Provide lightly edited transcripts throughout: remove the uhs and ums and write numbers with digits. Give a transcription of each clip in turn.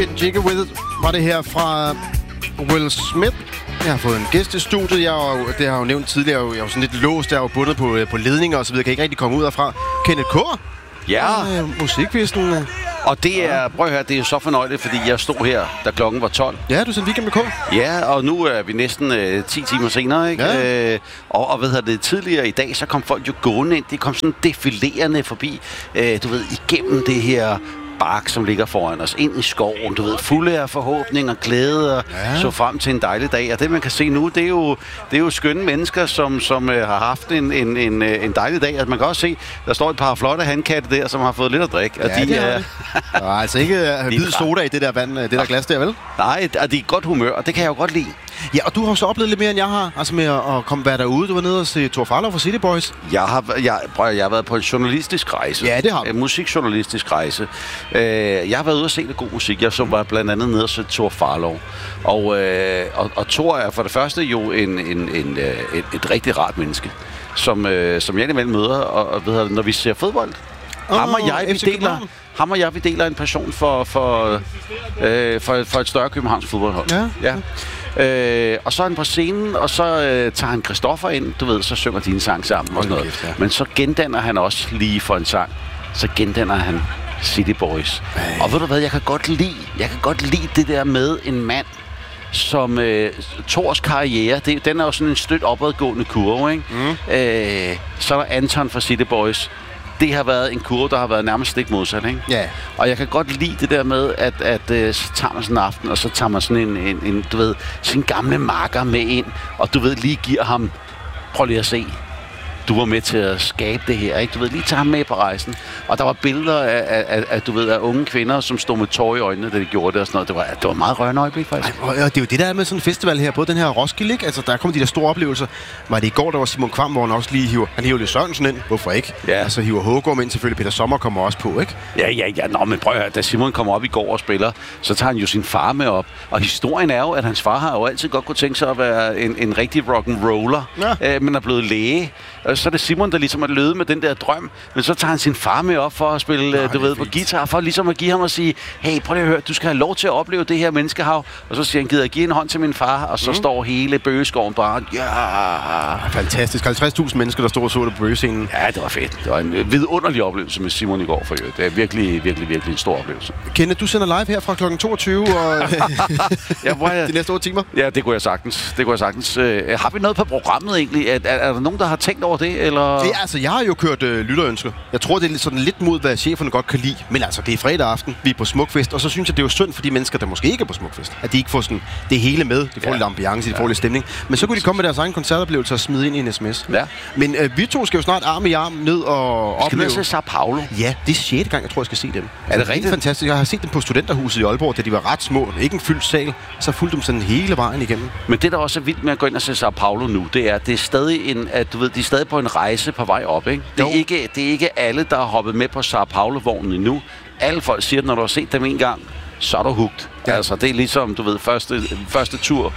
Getting Jiggy With It var det her fra Will Smith. Jeg har fået en gæst i studiet. Det har jeg jo nævnt tidligere. Jeg er jo sådan lidt låst. Jeg er jo bundet på ledninger og så videre. Kan ikke rigtig komme ud derfra. Kenneth K. Ja. Musikquizzen. Og det er, prøv at høre, det er jo så fornøjeligt, fordi jeg stod her, da klokken var 12. Ja, du sendte Weekend med K. Ja, og nu er vi næsten 10 timer senere, ikke? Ja. Og hvad hedder det, tidligere i dag, så kom folk jo gående ind. De kom sådan defilerende forbi, du ved, igennem det her bark, som ligger foran os, ind i skoven, du ved, fulde af forhåbning og glæde, og så frem til en dejlig dag. Og det, man kan se nu, det er jo skønne mennesker, som har haft en dejlig dag. Altså, man kan også se, der står et par flotte handkatte der, som har fået lidt at drikke. Og ja, de er altså ikke hvid soda i det der vand, det der glas der, vel? Nej, og de er i godt humør, og det kan jeg jo godt lide. Ja, og du har så oplevet lidt mere, end jeg har, altså med at være derude. Du var nede og se Thor Farlov fra City Boys. Jeg har været på en journalistisk rejse. Ja, det har du. En musikjournalistisk rejse. Jeg har været ude og se lidt god musik. Jeg så var blandt andet nede og se Thor Farlov. Og Thor er for det første jo et rigtig rart menneske, som jeg indimellem møder, og ved, når vi ser fodbold. Ham og jeg, vi deler en passion for et større Københavns fodboldhold. Ja. Og så er han på scenen, og så tager han Christoffer ind, du ved, så synger de en sang sammen og sådan noget. Ja. Men så gendanner han også lige for en sang. Så gendanner han City Boys. Og ved du hvad, jeg kan godt lide det der med en mand, som Thors karriere, den er jo sådan en stødt opadgående kurve, ikke? Så er der Anton fra City Boys. Det har været en kurve, der har været nærmest stik modsat, ikke? Ja. Og jeg kan godt lide det der med, at så tager man sådan en aften, og så tager man sådan en du ved, sin gamle makker med ind, og du ved, lige giver ham, prøv lige at se, du var med til at skabe det her, ikke? Du ved, lige tage ham med på rejsen. Og der var billeder af du ved, af unge kvinder, som stod med tårer i øjnene, da de gjorde det og sådan noget. Det var meget rørende øjeblik, faktisk. Ej, og det er jo det der med sådan en festival her, både den her Roskilde, ikke? Altså, der kommer de der store oplevelser. Var det i går, der var Simon Kvam, hvor han også lige hiver lidt Sørensen ind. Hvorfor ikke? Ja. Altså, hiver Hågård ind, selvfølgelig. Peter Sommer kommer også på, ikke? Ja. Nå, men prøv at høre, da Simon kommer op i går og spiller, så tager han jo sin far med op. Og historien er jo, at hans far har jo altid godt kunne tænke sig at være en rigtig rock'n'roller, men er blevet læge. Så er det Simon, der ligesom er løbet med den der drøm, men så tager han sin far med op for at spille, på guitar, for ligesom at give ham og sige, hey, prøv lige at høre, du skal have lov til at opleve det her menneskehav. Og så siger han, gider jeg give en hånd til min far, og så står hele bøgeskoven bare, Fantastisk. 50.000 mennesker, der stod og så det på bøgescenen. Ja, det var fedt. Det var en vidunderlig oplevelse med Simon i går for øvrigt. Det er virkelig, virkelig, virkelig en stor oplevelse. Kenneth, du sender live her fra kl. 22 og de næste 8 timer. Ja, det kunne jeg sagtens. Har vi noget på programmet egentlig? Er der nogen, der har tænkt over det? Eller? Det, altså, jeg har jo kørt lytterønsker. Jeg tror, det er sådan lidt mod, hvad cheferne godt kan lide. Men altså, det er fredag aften, vi er på Smukfest, og så synes jeg, det er jo synd for de mennesker, der måske ikke er på Smukfest. At de ikke får sådan det hele med. De får lidt ambiance, de får lidt stemning. Men så kunne de komme med deres egen koncertoplevelse og smide ind i en sms. Ja. Men vi to skal jo snart arm i arm ned og opleve. Skal vi se Sao Paulo? Ja, det er 6. gang, jeg tror, jeg skal se dem. Er det rigtigt? Fantastisk. Jeg har set dem på Studenterhuset i Aalborg, da de var ret små. Ikke en fyldt sal. Så fulgte dem sådan hele vejen igennem. Men det, der også er vildt med at gå ind og se Sao Paulo nu, det er stadig de er stadig på en rejse på vej op, ikke? Det er ikke alle, der har hoppet med på Sao Paulo-vognen endnu. Alle folk siger, at når du har set dem en gang, så er du hooked. Ja. Altså, det er ligesom, du ved, første tur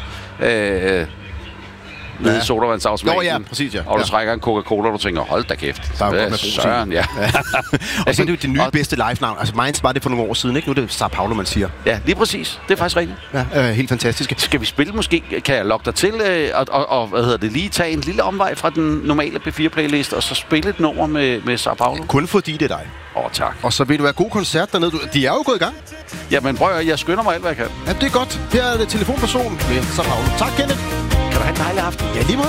nede i sodavandsautomaten. Ja, præcis, ja. Og du trækker en Coca-Cola, og du tænker, hold da kæft. Der er Søren, ja. Og så er det jo det nye bedste live-navn. Altså, Minds var det for nogle år siden, ikke? Nu er det Sao Paulo, man siger. Ja, lige præcis. Det er faktisk rigtigt. Ja, helt fantastisk. Skal vi spille måske? Kan jeg lokke dig til og lige tage en lille omvej fra den normale P4-playlist, og så spille et nummer med Sao Paulo? Kun fordi det er dig. Tak. Og så vil du være god koncert dernede. De er jo gået i gang. Jamen prøv at jeg skynder mig alt, hvad jeg kan. Ja, det er godt. Her er det telefonperson med Sao Paulo. Tak, Kenneth. Kan du have en dejlig aften? Ja, lige meget.